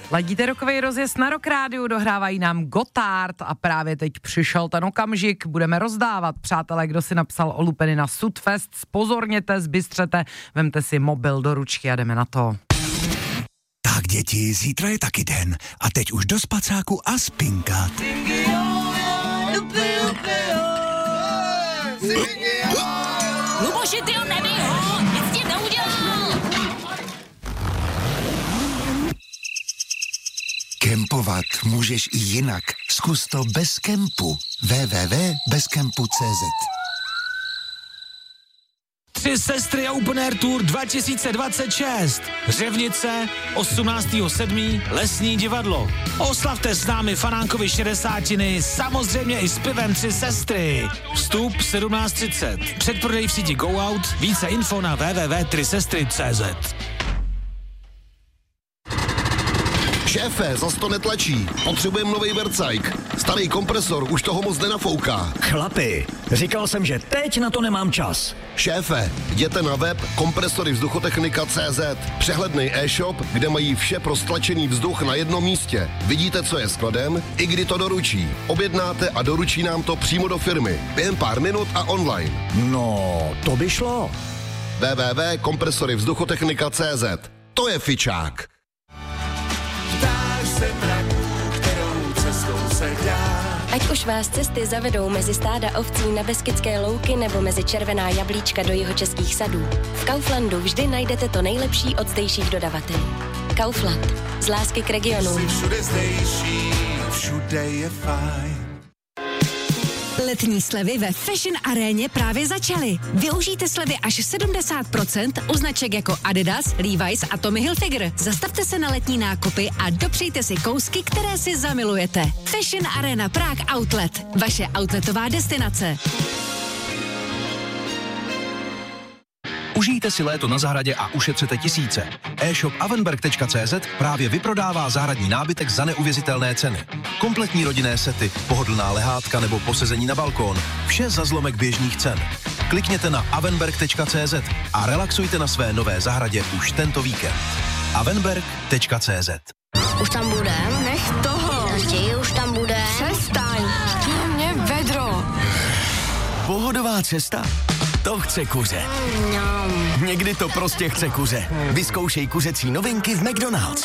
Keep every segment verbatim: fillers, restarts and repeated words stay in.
Ladíte rokový rozjezd na Rock Rádiu, dohrávají nám Gotthard a právě teď přišel ten okamžik, budeme rozdávat. Přátelé, kdo si napsal o lupeny na Sudfest, spozorněte, zbystřete, vemte si mobil do ručky a jdeme na to. Tak děti, zítra je taky den a teď už do spacáku a spinkat. Luboši, ty ho nebij ho, nic ti neudělal. Kempovat můžeš i jinak. Zkus to bez kempu. w w w tečka bezkempu tečka c z Tři sestry a Open Air Tour dva tisíce dvacet šest. Řevnice, osmnáctého sedmého Lesní divadlo. Oslavte s námi fanánkovi šedesátiny, samozřejmě i s pivem Tři sestry. Vstup sedmnáct třicet. Předprodej v síti Go Out. Více info na w w w tečka tři sestry tečka c z. Šéfe, zas to netlačí. Potřebujeme novej Vercajk. Starý kompresor už toho moc nenafouká. Chlapi, říkal jsem, že teď na to nemám čas. Šéfe, jděte na web kompresory vzduchotechnika tečka cé zet. Přehledný e-shop, kde mají vše pro stlačený vzduch na jednom místě. Vidíte, co je skladem, i kdy to doručí. Objednáte a doručí nám to přímo do firmy. Během pár minut a online. No, to by šlo. w w w tečka kompresory vzduchotechnika tečka cé zet. To je fičák. Ať už vás cesty zavedou mezi stáda ovcí na Beskydské louky nebo mezi červená jablíčka do jihočeských sadů, v Kauflandu vždy najdete to nejlepší od zdejších dodavatelů. Kaufland. Z lásky k regionu. Všude zdejší, všude je fajn. Letní slevy ve Fashion Aréně právě začaly. Využijte slevy až sedmdesát procent u značek jako Adidas, Levi's a Tommy Hilfiger. Zastavte se na letní nákupy a dopřejte si kousky, které si zamilujete. Fashion Arena Prague Outlet. Vaše outletová destinace. Užijte si léto na zahradě a ušetřete tisíce. E-shop avenberg tečka cé zet právě vyprodává zahradní nábytek za neuvěřitelné ceny. Kompletní rodinné sety, pohodlná lehátka nebo posezení na balkón. Vše za zlomek běžných cen. Klikněte na avenberg tečka cé zet a relaxujte na své nové zahradě už tento víkend. avenberg tečka cé zet. Už tam bude? Nech toho. Tati, už tam bude. Přestaň. Mě vedro. Pohodová cesta? To chce kuře. No. Někdy to prostě chce kuře. Vyzkoušej kuřecí novinky v McDonald's.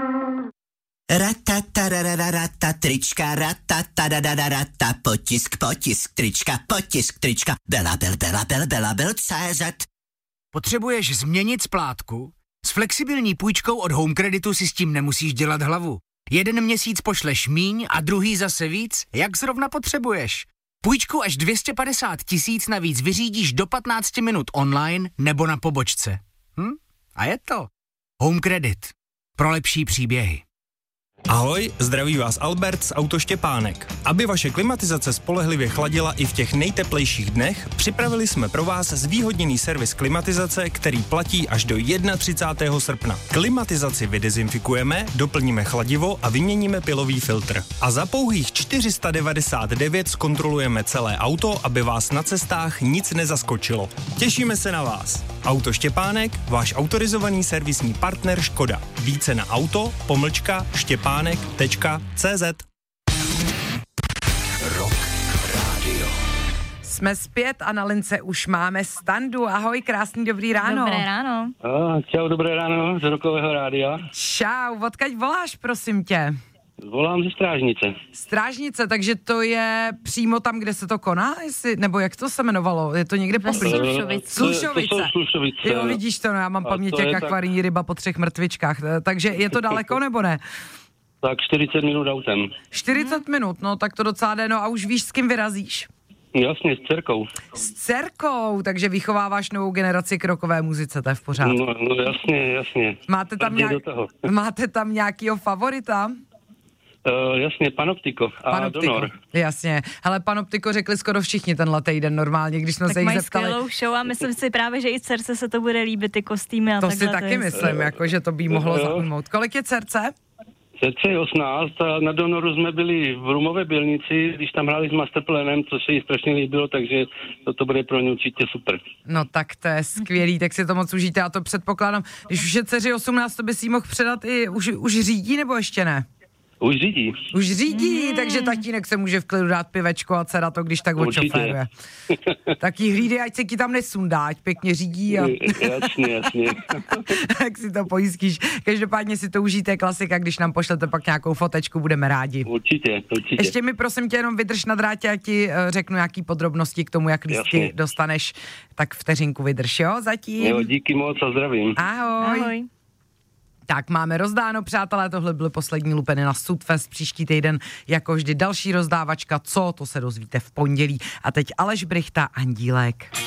Ratatarararata, trička, ratatarararata, potisk, potisk, trička, potisk, trička, belabel, belabel, belabel, cé zet. Potřebuješ změnit splátku? S flexibilní půjčkou od Home Creditu si s tím nemusíš dělat hlavu. Jeden měsíc pošleš míň a druhý zase víc, jak zrovna potřebuješ. Půjčku až dvě stě padesát tisíc navíc vyřídíš do patnáct minut online nebo na pobočce. Hm? A je to. Home Credit. Pro lepší příběhy. Ahoj, zdraví vás Albert z Auto Štěpánek. Aby vaše klimatizace spolehlivě chladila i v těch nejteplejších dnech, připravili jsme pro vás zvýhodněný servis klimatizace, který platí až do třicátého prvního srpna. Klimatizaci vydezinfikujeme, doplníme chladivo a vyměníme pilový filtr. A za pouhých čtyři sta devadesát devět zkontrolujeme celé auto, aby vás na cestách nic nezaskočilo. Těšíme se na vás. Auto Štěpánek, váš autorizovaný servisní partner Škoda. Více na auto, pomlčka, štěpánek tečka cé zet. Rock Radio. Jsme zpět a na lince už máme Standu. Ahoj, krásný dobrý ráno. Dobré ráno. Oh, čau, dobré ráno z Rockového rádia. Čau, odkud voláš, prosím tě? Volám ze Strážnice. Strážnice, takže to je přímo tam, kde se to koná? Jestli, nebo jak to se jmenovalo? Je to někde poblíž? Slušovice. Slušovice. To, to jsou Slušovice. Jo, vidíš to, no, já mám paměť jak akvarijní tak... ryba po třech mrtvičkách. Takže je to daleko nebo ne? Tak čtyřicet minut autem. čtyřicet hmm. minut, no tak to docela jde. No a už víš, s kým vyrazíš? Jasně, s dcerkou. S dcerkou, takže vychováváš novou generaci k rockové muzice, to je v pořádku. No, no jasně, jasně. Máte tam, nějak, máte tam nějakýho favorita? Uh, jasně, Panoptiko a Panoptiko. Donor. Jasně. Hele, Panoptiko řekli skoro všichni tenhle týden normálně, když jsme tak se jich mají zeptali. skvělou show a myslím si právě, že i dcerce se to bude líbit, ty kostýmy a to takhle. Si taky to myslím, jako, že to by mohlo zaujmout. Kolik je dcerce? Dcerce je osmnáct a na donoru jsme byli v Rumové Bělnici, když tam hráli s Masterplanem, co se jí strašně líbilo, takže toto bude pro ně určitě super. No tak to je skvělý, tak si to moc užijte, já to předpokládám. Když už je dceři osmnáct, to by si jí mohl předat i, už, už řídí nebo ještě ne? Už řídí. Už řídí, mm. takže tatínek se může v klidu dát pivečko a dcera to, když tak odšoféruje. Tak jí hlídej, ať se ti tam nesundá, ať pěkně řídí. A... jasně, jasně. Tak si to pojistíš. Každopádně si to užijte, klasika, když nám pošlete pak nějakou fotečku, budeme rádi. Určitě, určitě. Ještě mi prosím tě jenom vydrž na drátě, a ti uh, řeknu nějaký podrobnosti k tomu, jak lístky jasně dostaneš, tak vteřinku vydrž, jo, zatím. Jo, díky moc a zdravím. Ahoj. Ahoj. Tak máme rozdáno, přátelé, tohle byly poslední lupeny na Sudfest, příští týden jako vždy další rozdávačka, co, to se dozvíte v pondělí. A teď Aleš Brychta, Andílek.